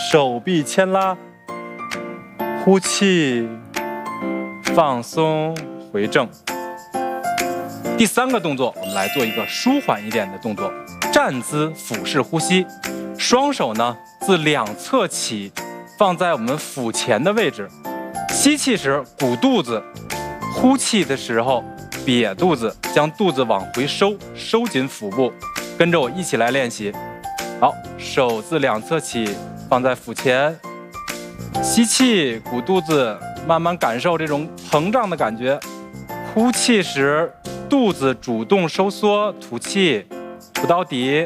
手臂牵拉，呼气，放松，回正。第3个动作，我们来做一个舒缓一点的动作，站姿腹式呼吸。双手呢自两侧起，放在我们腹前的位置。吸气时鼓肚子，呼气的时候瘪肚子，将肚子往回收，收紧腹部。跟着我一起来练习。好，手自两侧起，放在腹前。吸气，鼓肚子，慢慢感受这种膨胀的感觉。呼气时，肚子主动收缩，吐气，吐到底。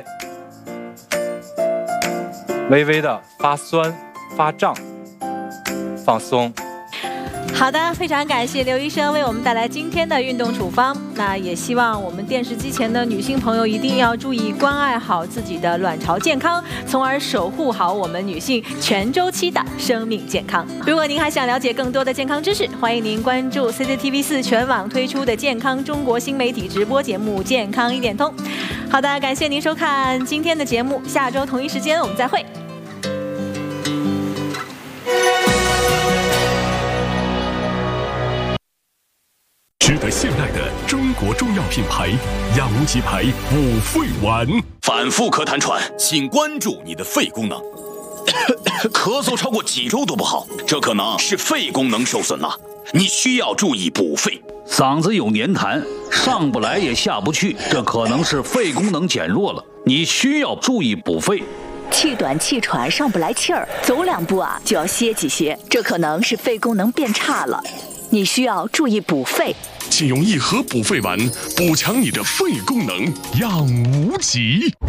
微微的发酸、发胀，放松。 好的，非常感谢刘医生为我们带来今天的运动处方。那也希望我们电视机前的女性朋友一定要注意关爱好自己的卵巢健康，从而守护好我们女性全周期的生命健康。如果您还想了解更多的健康知识，欢迎您关注 CCTV4 全网推出的健康中国新媒体直播节目《健康一点通》。好的，感谢您收看今天的节目，下周同一时间我们再会。 值得信赖的中国中药品牌养无极牌五肺丸。 反复咳痰喘，请关注你的肺功能。咳嗽超过几周都不好，这可能是肺功能受损了，你需要注意补肺。 嗓子有黏痰，上不来也下不去，这可能是肺功能减弱了，你需要注意补肺。 气短气喘，上不来气儿，走2步就要歇几歇，这可能是肺功能变差了，你需要注意补肺。 请用1盒补肺丸补强你的肺功能，养无极。